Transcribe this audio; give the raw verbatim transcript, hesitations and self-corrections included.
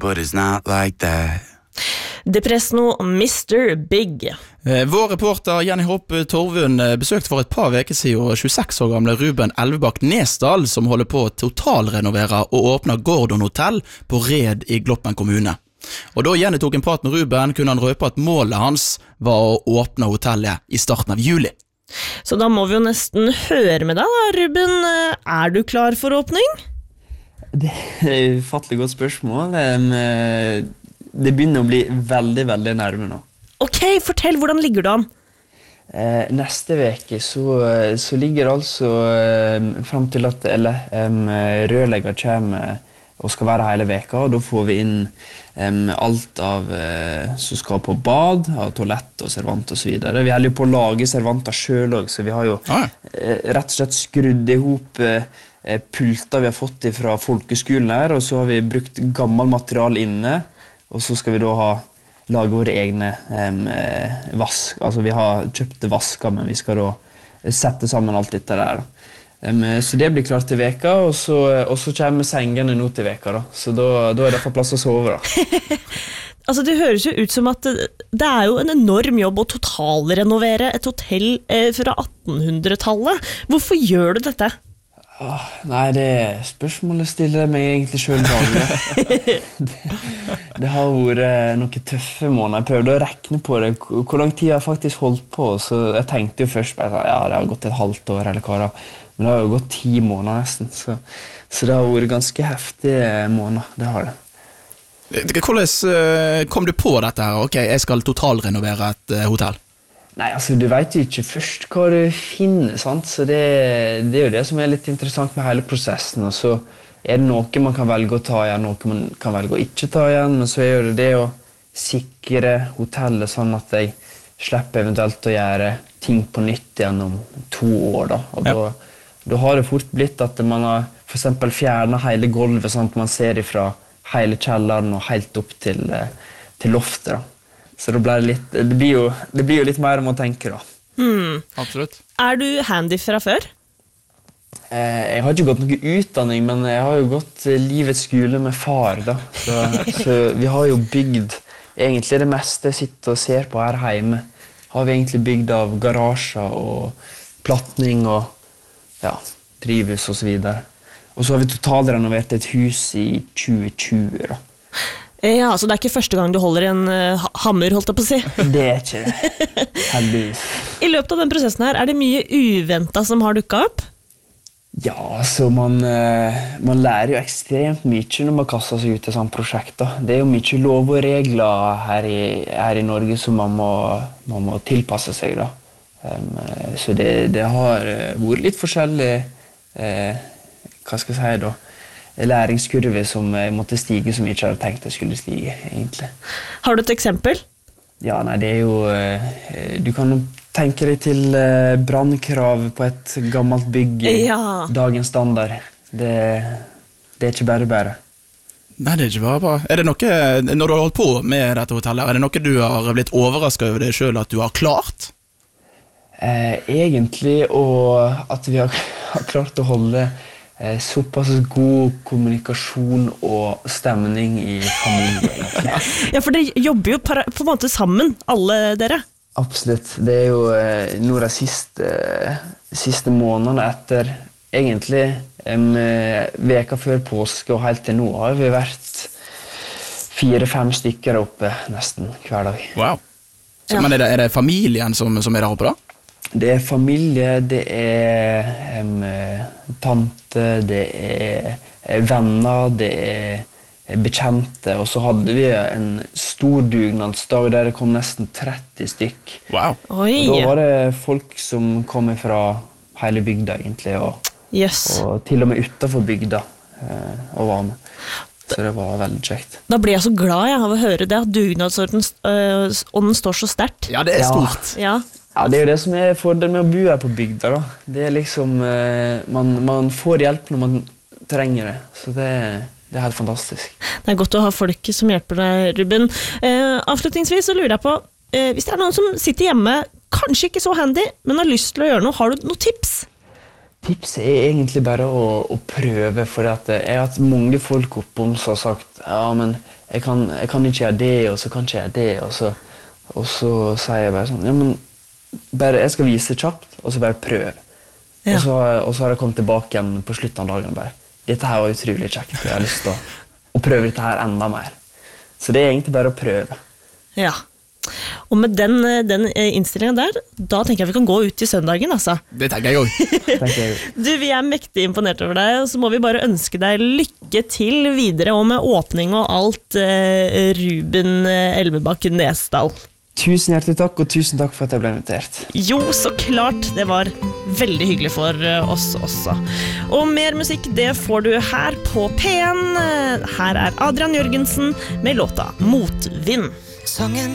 but it's not like that. Depresno mister Big. Vår reporter Jenny Hopp Torvund besøkte for et par veker siden tjueseks år gamle Ruben Elvebakk Nesdal, som holder på å totalrenovere og åpner Gordon Hotel på Red i Gloppen kommune. Og da Jenny tok en prat med Ruben, kunne han røpe at målet hans var å åpne hotellet i starten av juli. Så da må vi jo nesten høre med deg da, Ruben. Er du klar for åpning? Det er et ufattelig godt spørsmål. Det begynner å bli veldig, veldig nærme nå. Ok, fortell, hvordan ligger du an? Eh, neste veke så, så ligger det altså eh, frem til at eller, eh, rørlegger kommer og skal være hele veka, og da får vi inn eh, alt av eh, som skal på bad, av toalett og servant og så videre. Vi holder jo på å lage servanter selv også, så vi har jo eh, rett og slett skrudd ihop eh, pulter vi har fått fra folkeskolen her, og så har vi brukt gammel material inne, og så skal vi da ha lage våre egne um, vask. Altså vi har kjøpt vasker, men vi skal da sette sammen alt dette der. Um, så det blir klart til veka, og så, og så kommer sengene nå til veka. Da. Så da, da er det for plass å sove. Da. Altså det høres jo ut som at det er jo en enorm jobb å totalrenovere et hotell eh, fra attenhundretallet. Hvorfor gjør du dette? Ah, nei, det spørsmålet stiller jeg meg egentlig selv daglig. det, det har vært noen tøffe måneder. Jeg prøvde å rekne på det, hvor lang tid jeg har faktisk holdt på. Så jeg tenkte jo først bare, ja, det har gått et halvt år eller hva da. Men det har jo gått ti måneder nesten. Så, så det har vært ganske heftige måneder, det har det. Hvordan kom du på dette her? Ok, jeg skal totalrenovere et hotell. Nei, altså du vet jo ikke først hva du finner, sant? Så det, det er jo det som er litt interessant med hele prosessen. Og så er det noe man kan velge å ta igjen, noe man kan velge å ikke ta igjen, men så er det det å sikre hotellet sånn at jeg slipper eventuelt å gjøre ting på nytt gjennom to år. Da. Og ja. da, da har det fort blitt at man har for eksempel fjernet hele gulvet, sånn at man ser ifra hele kjelleren og helt opp til, til loftet. Da. Så det blir, litt, det, blir jo, det blir jo litt mer om å tenke da. Mm. Absolutt. Er du handy fra før? Eh, jeg har ikke gått noen utdanning, men jeg har jo gått livets skole med far da. Så, så vi har jo bygd egentlig det meste jeg sitter og ser på her hjemme. Har vi egentlig bygd av garasjer og platning og ja, drivhus og så videre. Og så har vi totalrenovert et hus i tjue tjue da. Ja, så det er ikke første gang du holder en uh, hammer, holdt jeg på å si. Det er ikke det. Heldigvis. I løpet av den prosessen her, er det mye uventet som har dukket opp? Ja, så man, uh, man lærer jo ekstremt mye når man kasser seg ut i sånne prosjekter. Det er jo mye lov og regler her i, her i Norge som man må, man må tilpasse seg da. Um, så det, det har vært litt forskjellig, uh, hva skal jeg si da, læringskurve som jeg måtte stige som jeg ikke hadde tenkt jeg skulle stige, egentlig. Har du et eksempel? Ja, nei, det er jo... Du kan tenke deg til brannkrav på et gammelt bygg i ja. dagens standard. Det, det er ikke bare bare. Nei, det er ikke bare bare. Er det noe, når du har holdt på med dette hotellet, er det noe du har blitt overrasket over det selv at du har klart? Eh, egentlig, og at vi har, har klart å holde såpass god kommunikasjon og stemning i familien. Ja, for dere jobber jo på en måte sammen, alle dere. Absolutt. Det er jo nå de siste, siste månedene etter, egentlig, en veka før påske og helt til nå har vi vært fire-fem stykker oppe nesten hver dag. Wow. Så, Ja. Men er det, er det familien som, som er der oppe da? Det er familie, det er um, tante, det er venner, det er bekjente, og så hadde vi en stor dugnadsdag der det kom nesten tretti stykk. Wow. Oi. Og da var det folk som kom fra hele bygda egentlig, og, Yes. og til og med utenfor bygda uh, og var med. Så det var veldig kjekt. Da blir jeg så glad jeg, av å høre det, at dugnadsånden øh, ånden står så sterkt. Ja, det er Ja. stort. Ja. Ja, det er jo det som er fordelen med å bo her på bygda da. Det er liksom, eh, man, man får hjelp når man trenger det, så det, det er helt fantastisk. Det er godt å ha folk som hjelper deg, Ruben. Eh, avslutningsvis så lurer jeg på, eh, hvis det er noen som sitter hjemme, kanskje ikke så handy, men har lyst til å gjøre noe, har du noen tips? Tipset er egentlig bare å, å prøve, for at jeg har hatt mange folk oppom som har sagt ja, men jeg kan, jeg kan ikke gjøre det, og så kan ikke gjøre det, og så, og så sier jeg bare sånn, ja, men bare, jeg skal vise kjapt, og så bare prøv. Ja. Og, så, og så har jeg kommet tilbake igjen på slutten av dagen og bare, dette her var utrolig kjekt, jeg har lyst til å, å prøve dette her enda mer. Så det er egentlig bare å prøve. Ja. Og med den, den innstillingen der, da tenker jeg vi kan gå ut i søndagen, altså. Det tenker jeg også. Du, vi er mektig imponert over deg, og så må vi bare ønske deg lykke til videre og med åpning og alt, eh, Ruben Elvebakk Nesdal. Tusen hjertelig takk, og tusen takk for at jeg ble invitert. Jo, så klart, det var veldig hyggelig for oss også. Og mer musikk, det får du her på P en. Her er Adrian Jørgensen med låta Motvind. Sangen